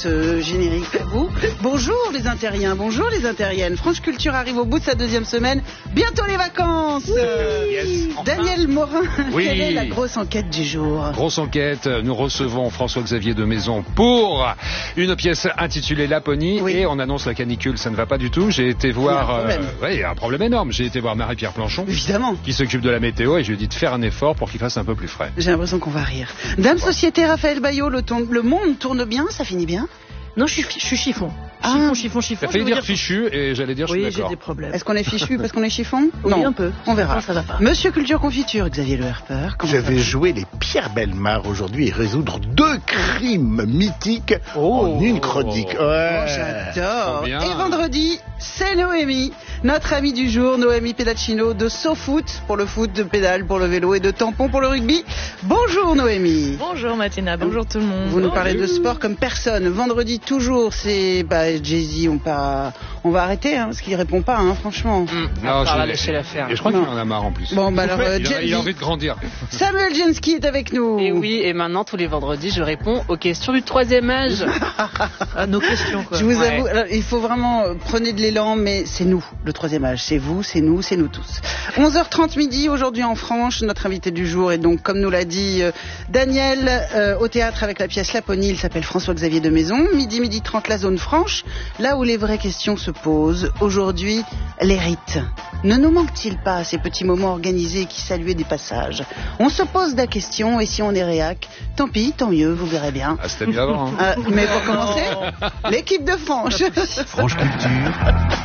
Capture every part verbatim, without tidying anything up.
ce générique pour vous. Bonjour les Intériens, bonjour les Intériennes. France Culture arrive au bout de sa deuxième semaine. Bientôt les vacances. Oui. Yes, enfin. Daniel Morin, oui. Quelle est la grosse enquête du jour? Grosse enquête, nous recevons François-Xavier de Maison pour une pièce intitulée Laponie, oui. Et on annonce la canicule, ça ne va pas du tout. J'ai été voir... Il y a un problème, euh, ouais, il y a un problème énorme. J'ai été voir Marie-Pierre Planchon, évidemment, qui s'occupe de la météo, et je lui ai dit de faire un effort pour qu'il fasse un peu plus frais. J'ai l'impression qu'on va rire. Dame bon. Société, Raphaël Bayot, le, ton... le monde tourne bien, ça finit bien? Non, je suis, je suis chiffon. Ah. Chiffon, chiffon, chiffon. T'as failli dire, dire fichu et j'allais dire je oui, suis d'accord. Oui, j'ai des problèmes. Est-ce qu'on est fichu parce qu'on est chiffon? Oui, non, un peu. On verra. Non, ça va pas. Monsieur Culture Confiture, Xavier Le Herper. Je vais jouer les Pierre Bellemare aujourd'hui et résoudre deux crimes mythiques oh, en une chronique. Oh, ouais. oh j'adore. Et vendredi, c'est Noémie, notre amie du jour, Noémie Pedacino de SoFoot pour le foot, de pédale pour le vélo et de tampon pour le rugby. Bonjour Noémie. Bonjour Mathina, bonjour tout le monde. Vous nous parlez de sport comme personne. Vendredi toujours, c'est bah, Jay-Z, on, pas... on va arrêter hein, parce qu'il répond pas, hein, franchement. Mmh. Non, je vais laisser l'affaire. Et je crois qu'il en a marre en plus. Bon, bah alors, euh, il, a, il a envie de grandir. Samuel Jensky est avec nous. Et oui, et maintenant tous les vendredis, je réponds aux questions du troisième âge. À nos questions, quoi. Je vous ouais. avoue, alors, il faut vraiment euh, prenez de l'élan, mais c'est nous, le troisième âge. C'est vous, c'est nous, c'est nous tous. onze heures trente midi, aujourd'hui en Franche, notre invité du jour est donc, comme nous l'a dit euh, Daniel, euh, au théâtre avec la pièce Laponie. Il s'appelle François-Xavier de Maison. Midi, midi trente, la zone franche, là où les vraies questions se posent. Aujourd'hui, les rites. Ne nous manque-t-il pas ces petits moments organisés qui saluaient des passages? On se pose la question et si on est réac, tant pis, tant mieux, vous verrez bien. Ah, c'était mieux avant. Hein. Euh, mais pour commencer, l'équipe de Franche. Franche Culture.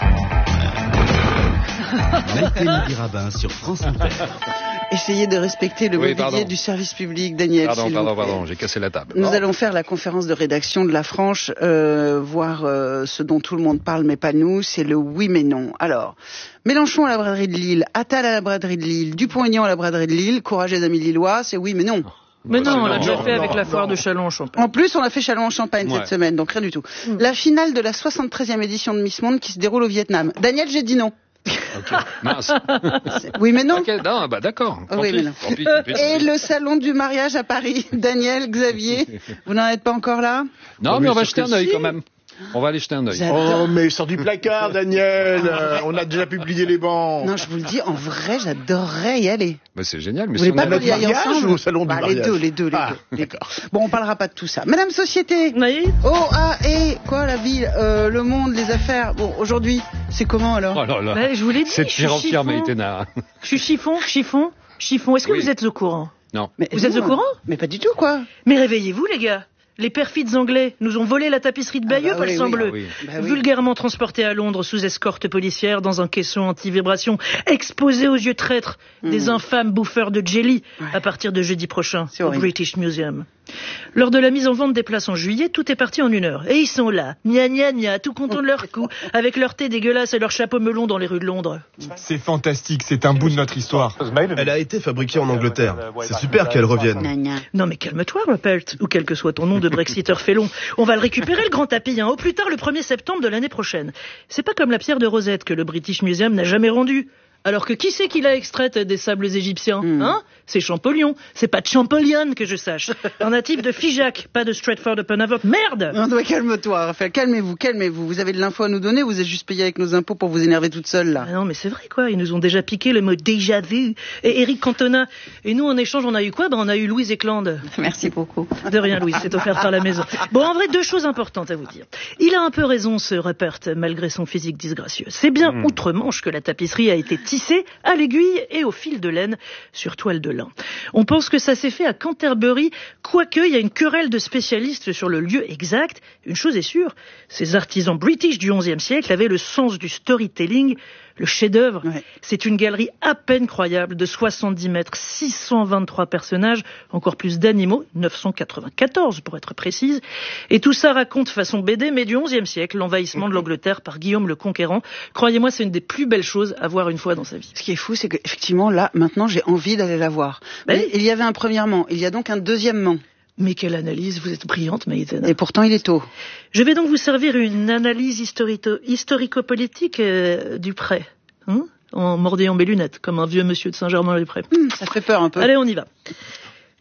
Maïté Nadir-Rabin sur France Inter. Essayez de respecter le oui, mobilier pardon. du service public, Daniel. Pardon, pardon, pardon, j'ai cassé la table. Nous non. allons faire la conférence de rédaction de la Franche, euh, voir euh, ce dont tout le monde parle, mais pas nous, c'est le oui mais non. Alors, Mélenchon à la braderie de Lille, Attal à la braderie de Lille, Dupont-Aignan à la braderie de Lille, courage les amis lillois, c'est oui mais non. Mais non, non, on l'a déjà non, fait non, avec non, la foire non. de Châlons-en-Champagne. En plus, on a fait Châlons-en-Champagne ouais. cette semaine, donc rien du tout. Mm. La finale de la soixante-treizième édition de Miss Monde qui se déroule au Vietnam. Daniel, j'ai dit non. Okay. Mince. Oui mais non. Okay, non, bah d'accord. Oh, oui, mais non. Tant pis, tant pis, tant pis. Et le salon du mariage à Paris. Daniel, Xavier, vous n'en êtes pas encore là? Non, non mais mais on va sur jeter un œil si. quand même. On va aller jeter un œil. Oh, mais sors du placard, Daniel. euh, on a déjà publié les bancs. Non, je vous le dis, en vrai, j'adorerais y aller. Bah, c'est génial. Mais Vous si voulez on pas a qu'on y aille mariage ensemble ou au salon du bah, mariage? Les deux, les deux, les ah, deux. Les d'accord. deux. Bon, on parlera pas de tout ça. Madame Société. Oui. Oh, ah, et quoi, la ville, euh, le monde, les affaires. Bon, aujourd'hui, c'est comment alors? Oh là là. Bah, je vous l'ai dit. C'est de je suis pire en pire, chiffon. Maïtena. Je suis chiffon, chiffon, chiffon. Est-ce que Oui. vous êtes au courant? Non. Mais Vous êtes au courant? Mais pas du tout, quoi. Mais réveillez-vous, les gars. Les perfides anglais nous ont volé la tapisserie de Bayeux, Ah bah oui, pas le sang oui. bleu. Ah oui. Bah oui. Vulgairement transporté à Londres sous escorte policière dans un caisson anti-vibration, exposé aux yeux traîtres Mmh. des infâmes bouffeurs de jelly Ouais. à partir de jeudi prochain C'est au horrible. British Museum. Lors de la mise en vente des places en juillet, tout est parti en une heure. Et ils sont là, gna gna gna, tout contents de leur coup, avec leur thé dégueulasse et leur chapeau melon dans les rues de Londres. C'est fantastique, c'est un bout de notre histoire. Elle a été fabriquée en Angleterre. C'est super qu'elle revienne. Gna, gna. Non mais calme-toi, Ruppelt, ou quel que soit ton nom de Brexiteur félon. On va le récupérer le grand tapis, hein, au plus tard le premier septembre de l'année prochaine. C'est pas comme la pierre de Rosette que le British Museum n'a jamais rendue. Alors que qui c'est qui l'a extraite des sables égyptiens, Mm. hein? C'est Champollion. C'est pas de Champollion que je sache. Un natif de Figeac, pas de Stratford-upon-Avon. Merde! Non, toi, calme-toi, Raphaël, calmez-vous, calmez-vous. Vous avez de l'info à nous donner, vous êtes juste payé avec nos impôts pour vous énerver toute seule, là. Ah non, mais c'est vrai, quoi. Ils nous ont déjà piqué le mot déjà vu. Et Eric Cantona. Et nous, en échange, on a eu quoi? Ben, on a eu Louise Eklund. Merci beaucoup. De rien, Louise, c'est offert par la maison. Bon, en vrai, deux choses importantes à vous dire. Il a un peu raison, ce Rupert, malgré son physique disgracieux. C'est bien Mmh. outre-Manche que la tapisserie a été tissée à l'aiguille et au fil de laine sur toile de lin. On pense que ça s'est fait à Canterbury, quoique il y a une querelle de spécialistes sur le lieu exact. Une chose est sûre, ces artisans british du onzième siècle avaient le sens du storytelling. Le chef-d'œuvre, Ouais. c'est une galerie à peine croyable de soixante-dix mètres, six cent vingt-trois personnages, encore plus d'animaux, neuf cent quatre-vingt-quatorze pour être précise. Et tout ça raconte façon B D, mais du onzième siècle, l'envahissement de l'Angleterre par Guillaume le Conquérant. Croyez-moi, c'est une des plus belles choses à voir une fois dans sa vie. Ce qui est fou, c'est qu'effectivement, là, maintenant, j'ai envie d'aller la voir. Ben Mais oui. il y avait un premièrement, il y a donc un deuxièmement. Mais quelle analyse, vous êtes brillante, Maïtena. Et pourtant, il est tôt. Je vais donc vous servir une analyse historito- historico-politique euh, du prêt, hein, en mordillant mes lunettes, comme un vieux monsieur de Saint-Germain-les-Prés. Hum, ça fait peur un peu. Allez, on y va.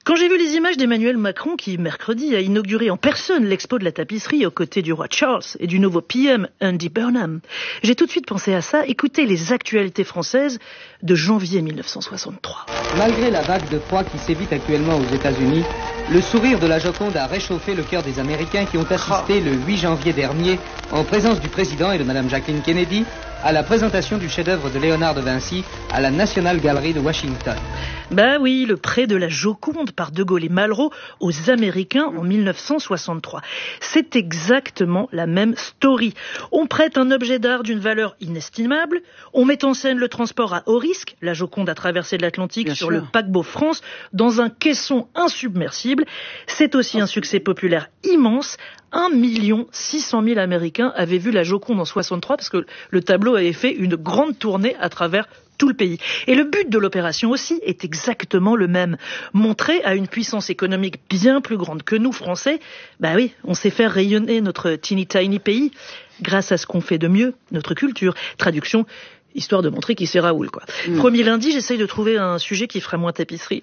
Quand j'ai vu les images d'Emmanuel Macron qui, mercredi, a inauguré en personne l'expo de la tapisserie aux côtés du roi Charles et du nouveau P M Andy Burnham, j'ai tout de suite pensé à ça. Écoutez les actualités françaises de janvier mille neuf cent soixante-trois. Malgré la vague de froid qui sévit actuellement aux États-Unis, le sourire de la Joconde a réchauffé le cœur des Américains qui ont assisté le huit janvier dernier, en présence du président et de Madame Jacqueline Kennedy, à la présentation du chef-d'œuvre de Léonard de Vinci à la National Gallery de Washington. Bah oui, le prêt de la Joconde par De Gaulle et Malraux aux Américains en mille neuf cent soixante-trois. C'est exactement la même story. On prête un objet d'art d'une valeur inestimable, on met en scène le transport à haut risque, la Joconde a traversé l'Atlantique Bien sur sûr. le paquebot France, dans un caisson insubmersible. C'est aussi un succès populaire immense. un million six cent mille Américains avaient vu la Joconde en soixante-trois parce que le tableau avait fait une grande tournée à travers tout le pays. Et le but de l'opération aussi est exactement le même. Montrer à une puissance économique bien plus grande que nous, Français, bah oui, on sait faire rayonner notre teeny tiny pays grâce à ce qu'on fait de mieux, notre culture. Traduction, histoire de montrer qui c'est Raoul, quoi. Mmh. Premier lundi, j'essaye de trouver un sujet qui ferait moins tapisserie.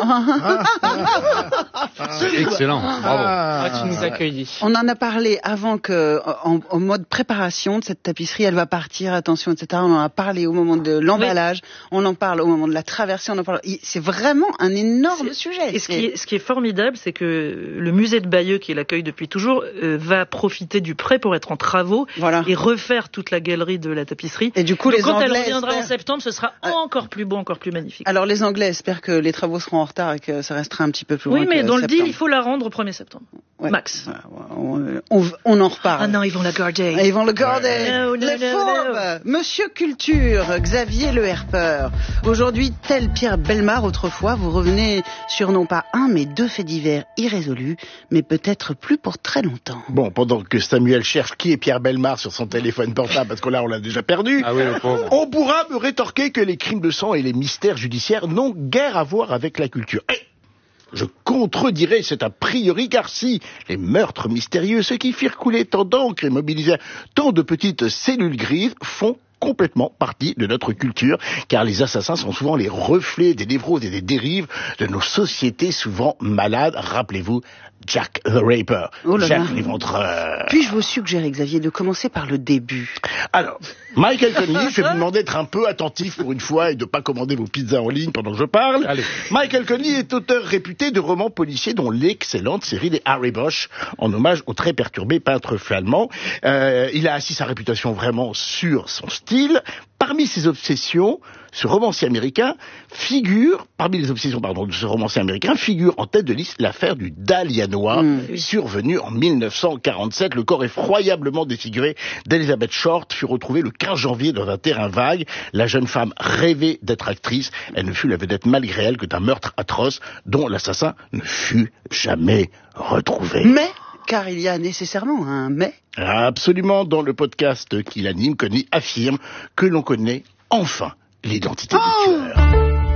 Excellent, bravo. Ah, tu nous accueillis. On en a parlé avant que, en, en mode préparation de cette tapisserie, elle va partir, attention, et cetera. On en a parlé au moment de l'emballage, oui. On en parle au moment de la traversée, on en parle. C'est vraiment un énorme sujet. Et ce qui, est, ce qui est formidable, c'est que le musée de Bayeux, qui l'accueille depuis toujours, euh, va profiter du prêt pour être en travaux voilà. et refaire toute la galerie de la tapisserie. Et du coup, les Quand Anglais elle reviendra espèrent... en septembre, ce sera encore plus beau, encore plus magnifique. Alors les Anglais espèrent que les travaux seront en retard et que ça restera un petit peu plus loin. Oui, mais dans septembre. le deal, il faut la rendre au premier septembre. Ouais. Max. On, on, on en reparle. Ah non, ils vont la garder. Ils vont le garder. Ouais. No, no, les no, fourbes. No. Monsieur Culture, Xavier Le Herpeur. Aujourd'hui, tel Pierre Bellemare autrefois, vous revenez sur non pas un, mais deux faits divers irrésolus, mais peut-être plus pour très longtemps. Bon, pendant que Samuel cherche qui est Pierre Bellemare sur son téléphone portable, parce que là, on l'a déjà perdu, ah oui, le pauvre. On pourra me rétorquer que les crimes de sang et les mystères judiciaires n'ont guère à voir avec la culture. Et je contredirais cet a priori, car si les meurtres mystérieux, ceux qui firent couler tant d'encre et mobilisèrent tant de petites cellules grises, font complètement partie de notre culture, car les assassins sont souvent les reflets des névroses et des dérives de nos sociétés souvent malades. Rappelez-vous Jack the Ripper, oh là Jack là. l'éventreur. Puis-je vous suggérer, Xavier, de commencer par le début? Alors, Michael Conley, je vais vous demander d'être un peu attentif pour une fois et de ne pas commander vos pizzas en ligne pendant que je parle. Allez. Michael Conley est auteur réputé de romans policiers, dont l'excellente série des Harry Bosch, en hommage au très perturbé peintre flamand. Euh, il a assis sa réputation vraiment sur son style. Parmi ses obsessions, ce romancier américain figure, parmi les obsessions pardon, de ce romancier américain, figure en tête de liste l'affaire du Dalianois, mmh. survenue en mille neuf cent quarante-sept. Le corps effroyablement défiguré d'Elizabeth Short fut retrouvé le quinze janvier dans un terrain vague. La jeune femme rêvait d'être actrice. Elle ne fut la vedette malgré elle que d'un meurtre atroce dont l'assassin ne fut jamais retrouvé. Mais car il y a nécessairement un mais. Absolument, dans le podcast qu'il anime, Conley affirme que l'on connaît enfin l'identité oh du tueur.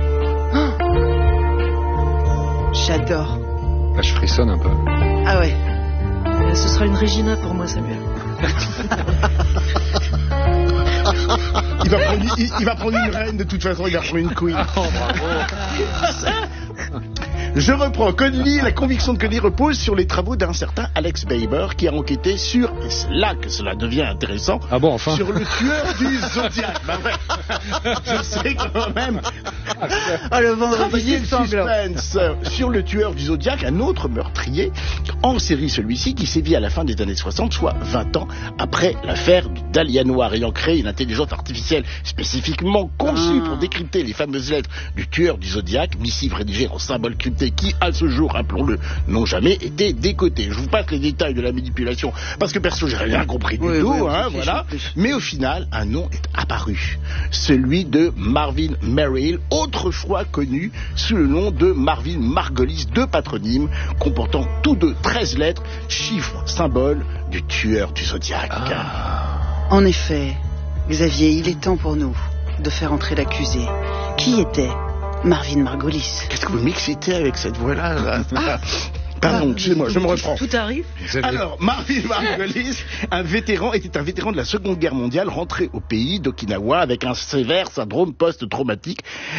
Oh J'adore. Là, je frissonne un peu. Ah ouais. Euh, ce sera une Regina pour moi, Samuel. il, va prendre, il, il va prendre une reine de toute façon, il va prendre une queen. Oh, bravo. Je reprends. Conley, la conviction de Conley repose sur les travaux d'un certain Alex Baber qui a enquêté sur, et c'est là que cela devient intéressant, ah bon, enfin. sur le tueur du Zodiac. Ben vrai, je sais quand même. Ah, le vendredi suspense sur le tueur du Zodiac, un autre meurtrier en série, celui-ci qui sévit à la fin des années soixante, soit vingt ans après l'affaire du Dahlia Noir, ayant créé une intelligence artificielle spécifiquement conçue ah. pour décrypter les fameuses lettres du tueur du Zodiac, missive rédigée en symboles cryptés qui, à ce jour, rappelons-le, n'ont jamais été décotés. Je vous passe les détails de la manipulation parce que perso, j'ai rien compris du oui, tout, oui, hein, voilà. Mais au final, un nom est apparu, celui de Marvin Merrill, autrefois connu sous le nom de Marvin Margolis, deux patronymes comportant tous deux treize lettres, chiffres, symboles du tueur du Zodiac. Ah. En effet, Xavier, il est temps pour nous de faire entrer l'accusé. Qui était Marvin Margolis? Qu'est-ce que vous m'excitez avec cette voix-là là? Ah. Pardon, excusez-moi, je me reprends. Tout arrive. Alors, Marvin Margolis, un vétéran, était un vétéran de la Seconde Guerre mondiale, rentré au pays d'Okinawa avec un sévère syndrome post-traumatique.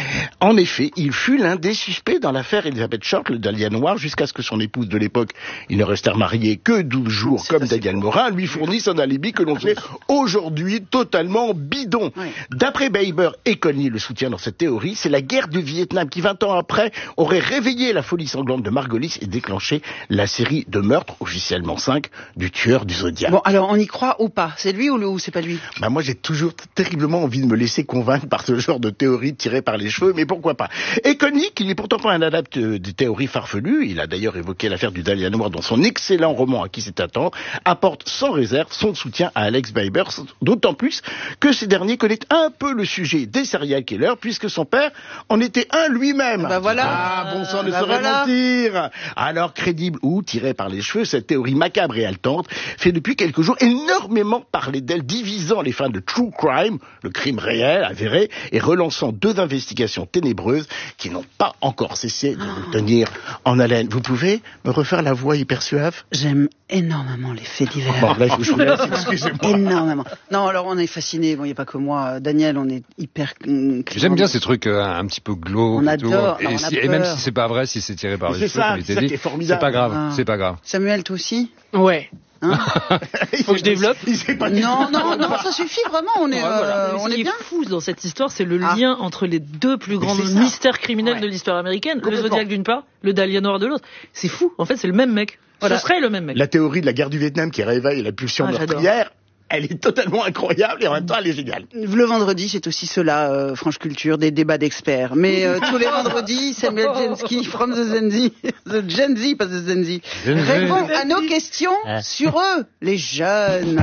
En effet, il fut l'un des suspects dans l'affaire Elizabeth Short, le Dahlia noir, jusqu'à ce que son épouse de l'époque, ils ne restèrent mariés que douze jours, c'est comme Daniel Morin, lui fournisse un alibi que l'on sait aujourd'hui totalement bidon. Oui. D'après Baber et Connie le soutient dans cette théorie, c'est la guerre du Vietnam qui, vingt ans après, aurait réveillé la folie sanglante de Margolis et déclenché la série de meurtres, officiellement cinq, du tueur du Zodiac. Bon, alors on y croit ou pas? C'est lui ou, le, ou c'est pas lui? Bah moi j'ai toujours terriblement envie de me laisser convaincre par ce genre de théorie tirée par les cheveux, mais pourquoi pas. Et Connie, qui n'est pourtant pas un adepte des théories farfelues, il a d'ailleurs évoqué l'affaire du Dahlia noir dans son excellent roman À qui c'est attend, apporte sans réserve son soutien à Alex Baber, d'autant plus que ce dernier connaît un peu le sujet des serial killers, puisque son père en était un lui-même. Bah voilà. Ah, bon sang ne bah saurait voilà. mentir. Alors, crédible ou tirée par les cheveux, cette théorie macabre et haletante fait depuis quelques jours énormément parler d'elle, divisant les fans de True Crime, le crime réel, avéré, et relançant deux investigations ténébreuses qui n'ont pas encore cessé de nous tenir en haleine. Vous pouvez me refaire la voix hyper suave? J'aime énormément les faits divers. Bon, là, je vous laisse, excusez-moi. Énormément. Non, alors on est fascinés. Bon, il n'y a pas que moi. Daniel, on est hyper... Hum, J'aime bien ces trucs euh, un petit peu glauques. On adore. Et, Non, on si, a et même peur. si c'est pas vrai, si c'est tiré par les c'est cheveux, ça, comme il c'est t'a ça dit, qui est formidable. c'est pas grave. Ah. C'est pas grave. Samuel, toi aussi? Ouais. Hein Faut que je développe. Non, non, non, ça suffit vraiment. On est, Ouais, voilà. euh, on Ce est qui bien. fou dans cette histoire, c'est le Ah. lien entre les deux plus grands c'est ça. mystères criminels Ouais. de l'histoire américaine. Le Complètement. Zodiac d'une part, le Dahlia noir de l'autre. C'est fou. En fait, c'est le même mec. Voilà. Ce serait le même mec. La théorie de la guerre du Vietnam qui réveille la pulsion Ah, j'adore. meurtrière, elle est totalement incroyable et en même temps elle est géniale. Le vendredi, c'est aussi cela, euh, Franche Culture, des débats d'experts. Mais euh, tous les vendredis, Samuel Jensky, from the Gen Z, the Gen Z, pas the Gen Z, Gen Z. répond à nos questions sur eux, les jeunes.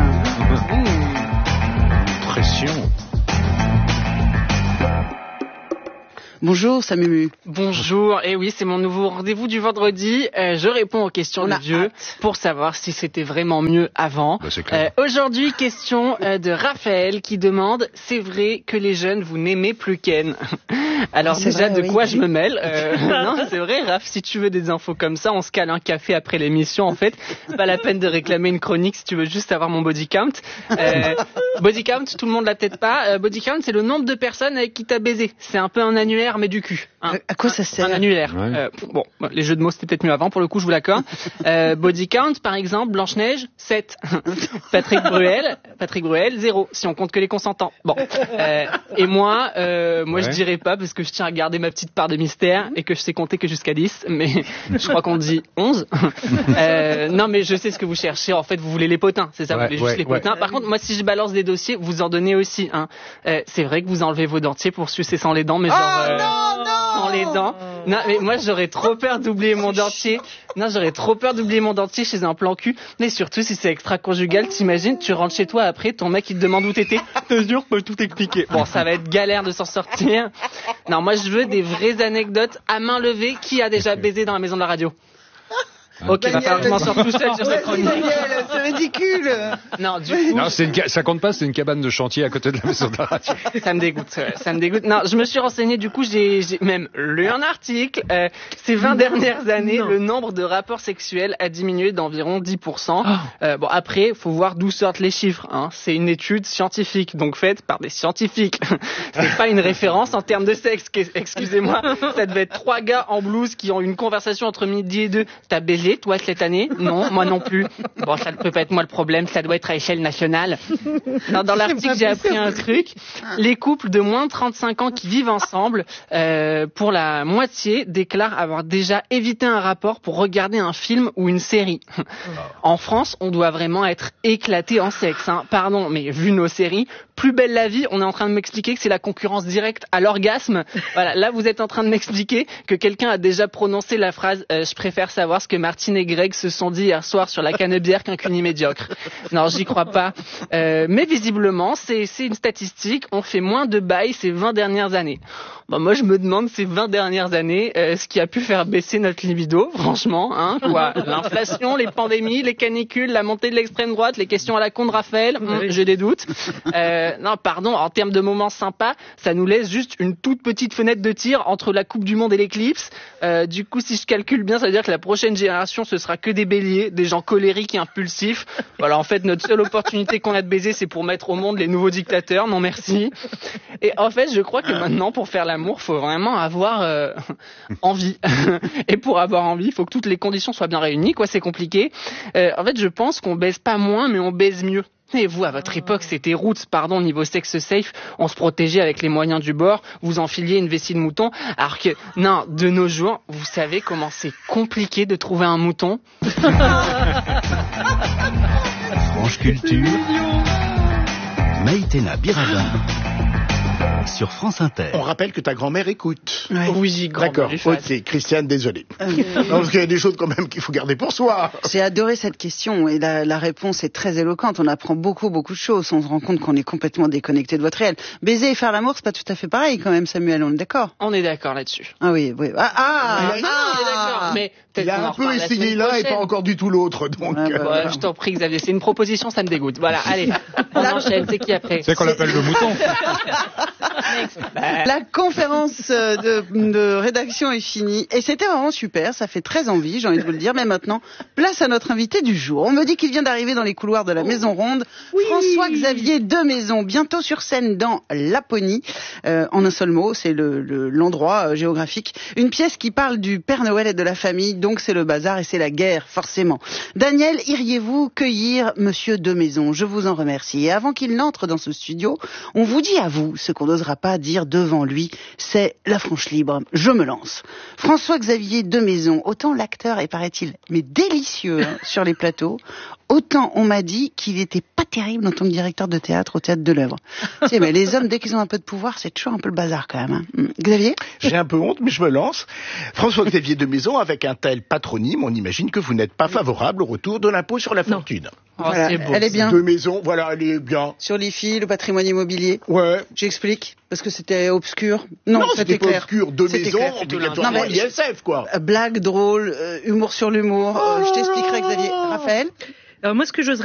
Pression. Bonjour, Samumu. Bonjour, et oui, c'est mon nouveau rendez-vous du vendredi. Euh, je réponds aux questions On de a Dieu hâte. pour savoir si c'était vraiment mieux avant. Bah, c'est clair. Euh, aujourd'hui, question euh, de Raphaël qui demande « C'est vrai que les jeunes, vous n'aimez plus Ken ?» Alors C'est déjà, vrai, de oui. quoi je me mêle euh, Non, c'est vrai, Raph, si tu veux des infos comme ça, on se cale un café après l'émission, en fait. C'est pas la peine de réclamer une chronique si tu veux juste avoir mon body count. Euh, body count, tout le monde l'a peut-être pas. Euh, body count, c'est le nombre de personnes avec qui t'as baisé. C'est un peu un annuaire, mais du cul. Hein. Euh, À quoi ça sert? Un annuaire. Ouais. Euh, bon, les jeux de mots c'était peut-être mieux avant, pour le coup je vous l'accorde. Euh, body count, par exemple, Blanche-Neige, sept. Patrick Bruel, Patrick Bruel, zéro, si on compte que les consentants. Bon. Euh, et moi, euh, moi Ouais. je dirais pas parce que je tiens à garder ma petite part de mystère et que je sais compter que jusqu'à dix, mais je crois qu'on dit onze. Euh, non mais je sais ce que vous cherchez, en fait vous voulez les potins, c'est ça, Ouais, vous voulez ouais, juste les ouais. potins. Par contre, moi si je balance des dossiers, vous en donnez aussi. Hein. Euh, c'est vrai que vous enlevez vos dentiers pour sucer sans les dents, mais genre... Oh euh, non, non! sans les dents. Non, mais moi j'aurais trop peur d'oublier mon dentier. Non, j'aurais trop peur d'oublier mon dentier chez un plan cul. Mais surtout si c'est extra-conjugal, t'imagines, tu rentres chez toi après, ton mec il te demande où t'étais. T'es sûr, peut tout expliquer. Bon, ça va être galère de s'en sortir. Non, moi je veux des vraies anecdotes à main levée. Qui a déjà baisé dans la maison de la radio? Ok, va falloir que je m'en sorte tout seul sur cette chronique. Daniel, c'est ridicule. Non, du coup, Non, c'est une ca- ça compte pas, c'est une cabane de chantier à côté de la maison de la radio. ça me dégoûte, euh, ça me dégoûte. Non, je me suis renseigné, du coup, j'ai, j'ai même lu un article. Euh, ces vingt dernières années, Non. le nombre de rapports sexuels a diminué d'environ dix pour cent. Euh, bon, après, faut voir d'où sortent les chiffres. Hein. C'est une étude scientifique, donc faite par des scientifiques. C'est pas une référence en termes de sexe. qu'est- Excusez-moi, ça devait être trois gars en blouse qui ont eu une conversation entre midi et deux. T'as baisé, toi, cette année? Non, moi non plus. Bon, ça ne peut pas être moi le problème, ça doit être à échelle nationale. Non, dans l'article, j'ai appris un truc. Les couples de moins de trente-cinq ans qui vivent ensemble, euh, pour la moitié, déclarent avoir déjà évité un rapport pour regarder un film ou une série. En France, on doit vraiment être éclaté en sexe. Hein. Pardon, mais vu nos séries, Plus belle la vie, on est en train de m'expliquer que c'est la concurrence directe à l'orgasme. Voilà, là vous êtes en train de m'expliquer que quelqu'un a déjà prononcé la phrase euh, « Je préfère savoir ce que Martine et Greg se sont dit hier soir sur la canebière qu'un cuni médiocre ». Non, j'y crois pas. Euh, mais visiblement, c'est, c'est une statistique. On fait moins de bails ces vingt dernières années. Bah, moi, je me demande ces vingt dernières années, euh, ce qui a pu faire baisser notre libido, franchement, hein, quoi. L'inflation, les pandémies, les canicules, la montée de l'extrême droite, les questions à la con de Raphaël, hum, j'ai des doutes. Euh, non, pardon, en termes de moments sympas, ça nous laisse juste une toute petite fenêtre de tir entre la Coupe du Monde et l'éclipse. Euh, du coup, si je calcule bien, ça veut dire que la prochaine génération, ce sera que des béliers, des gens colériques et impulsifs. Voilà, en fait, notre seule opportunité qu'on a de baiser, c'est pour mettre au monde les nouveaux dictateurs. Non, merci. Et en fait, je crois que maintenant, pour faire l'amour, faut vraiment avoir euh, envie. Et pour avoir envie, il faut que toutes les conditions soient bien réunies, quoi. C'est compliqué. Euh, en fait, je pense qu'on baise pas moins, mais on baise mieux. Et vous, à votre époque, c'était roots, pardon, niveau sexe safe, on se protégeait avec les moyens du bord, vous enfiliez une vessie de mouton, alors que, non, de nos jours, vous savez comment c'est compliqué de trouver un mouton? Franche Culture, Maïtena Birabin sur France Inter. On rappelle que ta grand-mère écoute. Ouais. Oui, grand-mère. D'accord, ok, Christiane, désolé. Euh... non, parce qu'il y a des choses quand même qu'il faut garder pour soi. J'ai adoré cette question et la, la réponse est très éloquente. On apprend beaucoup, beaucoup de choses. On se rend compte qu'on est complètement déconnecté de votre réel. Baiser et faire l'amour, c'est pas tout à fait pareil quand même, Samuel, on est d'accord? On est d'accord là-dessus. Ah oui, oui. Ah, ah, ah, non, ah on est d'accord, mais il a un peu essayé l'un et pas encore du tout l'autre, donc. Ah, bah, ouais, je t'en prie, Xavier, c'est une proposition, ça me dégoûte. Voilà, allez, on enchaîne, c'est qui après? C'est qu'on l'appelle le mouton. La conférence de, de rédaction est finie et c'était vraiment super, ça fait très envie, j'ai envie de vous le dire, mais maintenant, place à notre invité du jour. On me dit qu'il vient d'arriver dans les couloirs de la Maison Ronde, oui. François-Xavier Demaison, bientôt sur scène dans Laponie, euh, en un seul mot, c'est le, le, l'endroit euh, géographique, une pièce qui parle du Père Noël et de la famille, donc c'est le bazar et c'est la guerre, forcément. Daniel, iriez-vous cueillir Monsieur Demaison? Je vous en remercie. Et avant qu'il n'entre dans ce studio, on vous dit à vous ce qu'on n'osera pas dire devant lui, c'est la franche libre. Je me lance. François-Xavier Demaison, autant l'acteur est, paraît-il, mais délicieux hein, sur les plateaux, autant on m'a dit qu'il était pas terrible en tant que directeur de théâtre au Théâtre de l'Œuvre. Tu sais, mais les hommes, dès qu'ils ont un peu de pouvoir, c'est toujours un peu le bazar quand même. Hein. Xavier? J'ai un peu honte, mais je me lance. François-Xavier Demaison, avec un tel patronyme, on imagine que vous n'êtes pas favorable au retour de l'impôt sur la fortune. Oh, voilà, c'est beau, elle est bien. Demaison, voilà, elle est bien. Sur l'I F I, le patrimoine immobilier. Ouais. J'explique, parce que c'était obscur. Non, non c'était, c'était clair. pas obscur. Demaison, obligatoirement I S F, quoi. Blague, drôle, euh, humour sur l'humour. Euh, je t'expliquerai, Xavier. Raphaël? Alors moi, ce que j'oserais